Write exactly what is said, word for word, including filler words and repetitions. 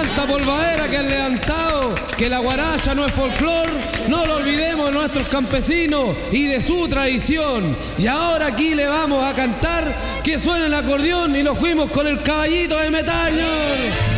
tanta polvadera que han levantado, que la guaracha no es folclor, no lo olvidemos de nuestros campesinos y de su tradición. Y ahora aquí le vamos a cantar que suene el acordeón y nos fuimos con el caballito de Metaño.